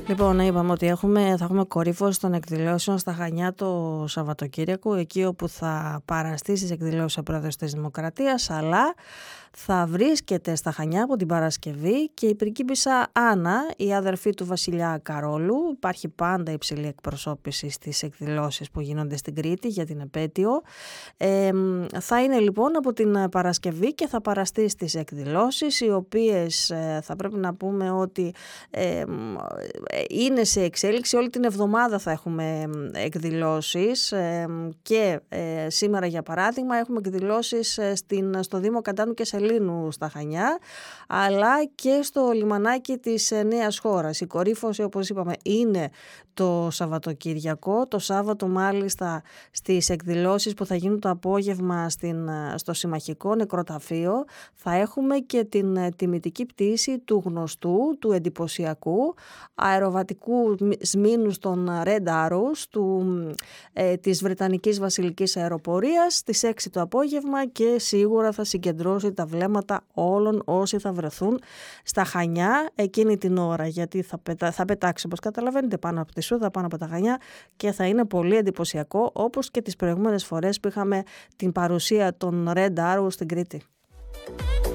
Λοιπόν, είπαμε ότι θα έχουμε κορύφωση των εκδηλώσεων στα Χανιά το Σαββατοκύριακο, εκεί όπου θα παραστεί στις εκδηλώσεις ο πρόεδρος της Δημοκρατίας, αλλά θα βρίσκεται στα Χανιά από την Παρασκευή και η πριγκίπισσα Άννα, η αδερφή του βασιλιά Καρόλου. Υπάρχει πάντα υψηλή εκπροσώπηση στις εκδηλώσεις που γίνονται στην Κρήτη για την επέτειο. Θα είναι λοιπόν από την Παρασκευή και θα παραστεί στις εκδηλώσεις, οι οποίες θα πρέπει να πούμε ότι είναι σε εξέλιξη. Όλη την εβδομάδα θα έχουμε εκδηλώσεις και σήμερα για παράδειγμα έχουμε εκδηλώσεις στο Δήμο Καντάνου και Σελήνου στα Χανιά, αλλά και στο λιμανάκι της Νέας Χώρας. Η κορύφωση, όπως είπαμε, είναι το Σαββατοκύριακο. Το Σάββατο μάλιστα στις εκδηλώσεις που θα γίνουν το απόγευμα στο Συμμαχικό Νεκροταφείο θα έχουμε και την τιμητική πτήση του γνωστού, του εντυπωσιακού αεροβατικού σμήνους των Red Arrows της Βρετανικής Βασιλικής Αεροπορίας στις 6 το απόγευμα, και σίγουρα θα συγκεντρώσει τα βλέμματα όλων όσοι θα βρεθούν στα Χανιά εκείνη την ώρα, γιατί θα πετάξει, όπως καταλαβαίνετε, πάνω από τη Σούδα, πάνω από τα Χανιά, και θα είναι πολύ εντυπωσιακό, όπως και τις προηγούμενες φορές που είχαμε την παρουσία των Red Arrows στην Κρήτη.